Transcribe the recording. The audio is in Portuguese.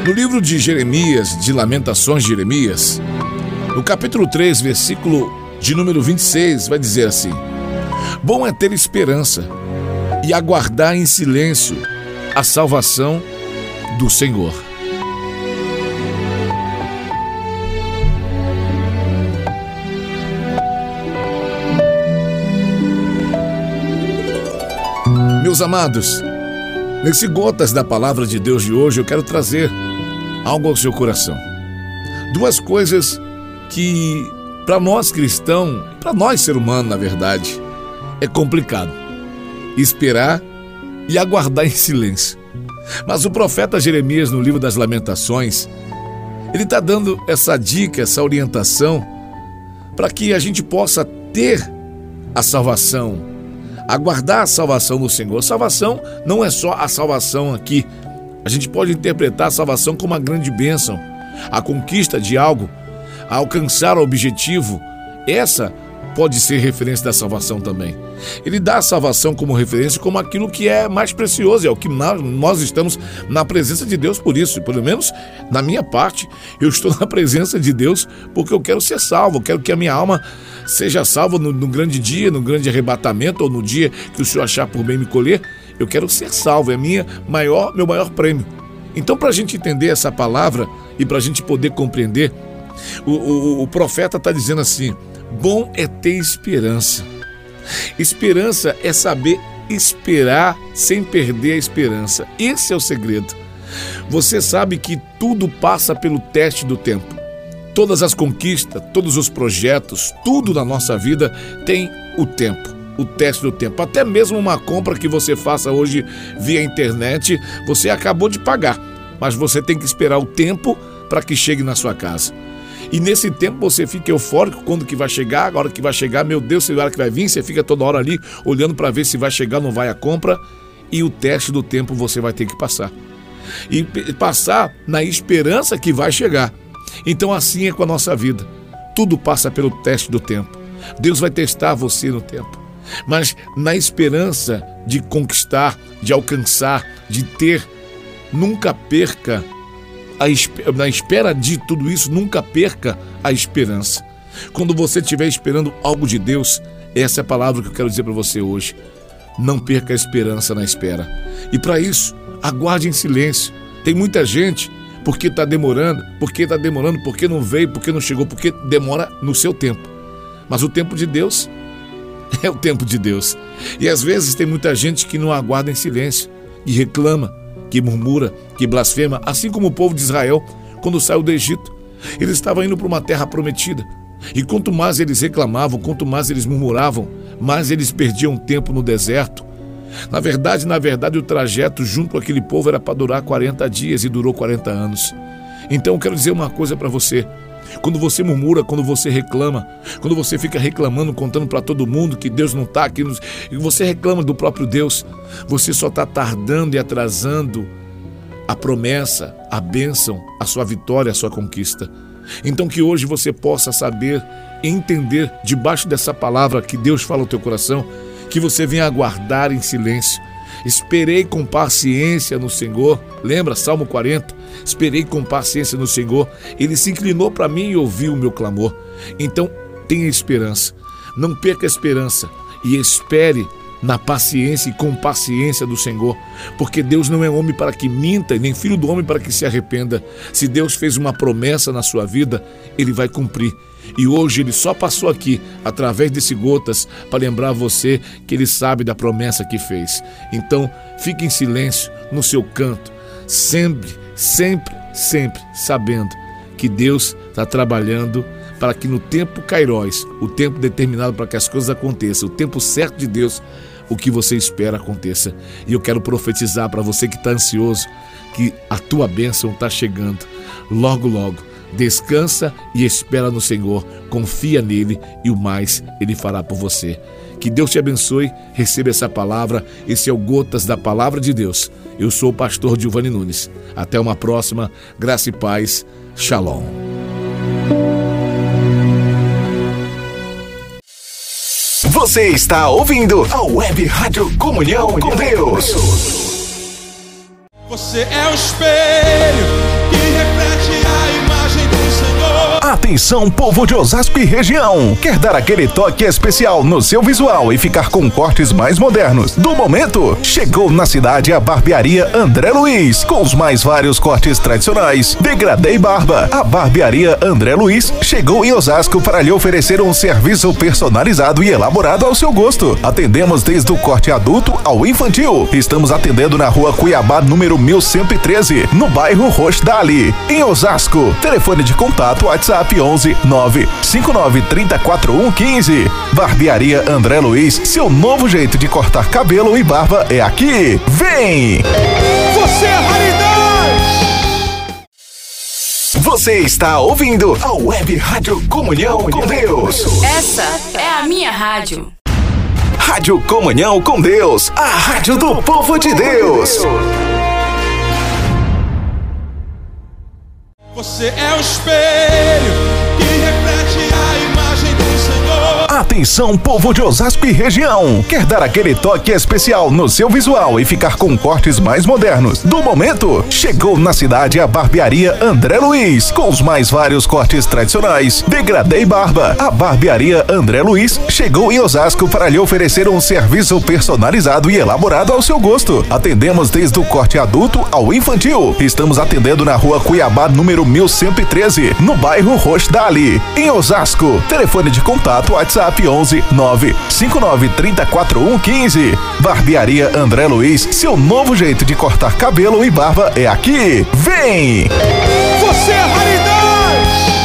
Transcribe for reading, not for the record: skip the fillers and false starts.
No livro de Jeremias, de Lamentações de Jeremias, no capítulo 3, versículo de número 26, vai dizer assim: bom é ter esperança e aguardar em silêncio a salvação do Senhor. Meus amados, nesse Gotas da Palavra de Deus de hoje, eu quero trazer algo ao seu coração. Duas coisas que, para nós cristãos, para nós ser humano, na verdade, é complicado: esperar e aguardar em silêncio. Mas o profeta Jeremias, no livro das Lamentações, ele está dando essa dica, essa orientação, para que a gente possa ter a salvação, aguardar a salvação do Senhor. Salvação não é só a salvação aqui. A gente pode interpretar a salvação como uma grande bênção, a conquista de algo, a alcançar o objetivo. Essa pode ser referência da salvação também. Ele dá a salvação como referência, como aquilo que é mais precioso, é o que nós estamos na presença de Deus por isso. Pelo menos na minha parte, eu estou na presença de Deus porque eu quero ser salvo, eu quero que a minha alma seja salva no grande dia, no grande arrebatamento, ou no dia que o Senhor achar por bem me colher. Eu quero ser salvo, é meu maior prêmio. Então, para a gente entender essa palavra e para a gente poder compreender, o profeta está dizendo assim: bom é ter esperança. Esperança é saber esperar sem perder a esperança. Esse é o segredo. Você sabe que tudo passa pelo teste do tempo. Todas as conquistas, todos os projetos, tudo na nossa vida tem o tempo, o teste do tempo. Até mesmo uma compra que você faça hoje via internet, você acabou de pagar, mas você tem que esperar o tempo para que chegue na sua casa. E nesse tempo você fica eufórico quando que vai chegar, a hora que vai chegar, meu Deus, a hora que vai vir, você fica toda hora ali olhando para ver se vai chegar ou não vai a compra, e o teste do tempo você vai ter que passar. E passar na esperança que vai chegar. Então assim é com a nossa vida. Tudo passa pelo teste do tempo. Deus vai testar você no tempo. Mas na esperança de conquistar, de alcançar, de ter, nunca perca na espera de tudo isso, nunca perca a esperança. Quando você estiver esperando algo de Deus, essa é a palavra que eu quero dizer para você hoje: não perca a esperança na espera. E para isso, aguarde em silêncio. Tem muita gente, porque está demorando, porque não veio, porque não chegou, porque demora no seu tempo. Mas o tempo de Deus é o tempo de Deus. E às vezes tem muita gente que não aguarda em silêncio, e reclama, que murmura, que blasfema, assim como o povo de Israel, quando saiu do Egito. Eles estavam indo para uma terra prometida, e quanto mais eles reclamavam, quanto mais eles murmuravam, mais eles perdiam tempo no deserto. Na verdade, o trajeto junto àquele povo era para durar 40 dias e durou 40 anos. Então eu quero dizer uma coisa para você: quando você murmura, quando você reclama, quando você fica reclamando, contando para todo mundo que Deus não está aqui, e você reclama do próprio Deus, você só está tardando e atrasando a promessa, a bênção, a sua vitória, a sua conquista. Então que hoje você possa saber, entender, debaixo dessa palavra que Deus fala ao teu coração, que você venha aguardar em silêncio. Esperei com paciência no Senhor. Lembra, Salmo 40? Esperei com paciência no Senhor. Ele se inclinou para mim e ouviu o meu clamor. Então, tenha esperança. Não perca a esperança. E espere na paciência e com paciência do Senhor. Porque Deus não é homem para que minta, nem filho do homem para que se arrependa. Se Deus fez uma promessa na sua vida, Ele vai cumprir. E hoje Ele só passou aqui, através desse Gotas, para lembrar você que Ele sabe da promessa que fez. Então, fique em silêncio no seu canto, sempre sabendo que Deus está trabalhando para que no tempo kairós, o tempo determinado para que as coisas aconteçam, o tempo certo de Deus, o que você espera aconteça. E eu quero profetizar para você que está ansioso, que a tua bênção está chegando logo, logo. Descansa e espera no Senhor, confia nele e o mais Ele fará por você. Que Deus te abençoe, receba essa palavra. Esse é o Gotas da Palavra de Deus. Eu sou o pastor Giovanni Nunes. Até uma próxima, graça e paz, Shalom. Você está ouvindo a Web Rádio Comunhão com Deus. Você é o espelho que Atenção, povo de Osasco e região! Quer dar aquele toque especial no seu visual e ficar com cortes mais modernos do momento? Chegou na cidade a Barbearia André Luiz, com os mais vários cortes tradicionais, degradê e barba. A Barbearia André Luiz chegou em Osasco para lhe oferecer um serviço personalizado e elaborado ao seu gosto. Atendemos desde o corte adulto ao infantil. Estamos atendendo na Rua Cuiabá, número 1113, no bairro Rochdale, em Osasco. Telefone de contato WhatsApp 11 959 304115. Barbearia André Luiz, seu novo jeito de cortar cabelo e barba é aqui. Vem! Você é raridade! Você está ouvindo a Web Rádio Comunhão com Deus. Essa é a minha rádio. Rádio Comunhão com Deus, a rádio do povo de Deus. Você é o espelho que reflete a imagem do Senhor. Atenção, povo de Osasco e região! Quer dar aquele toque especial no seu visual e ficar com cortes mais modernos do momento? Chegou na cidade a Barbearia André Luiz, com os mais vários cortes tradicionais, degradê e barba. A Barbearia André Luiz chegou em Osasco para lhe oferecer um serviço personalizado e elaborado ao seu gosto. Atendemos desde o corte adulto ao infantil. Estamos atendendo na Rua Cuiabá, número 1113, no bairro Rochdale, em Osasco. Telefone de contato WhatsApp 11 959 304115. Barbearia André Luiz, seu novo jeito de cortar cabelo e barba é aqui. Vem! Você é raridade!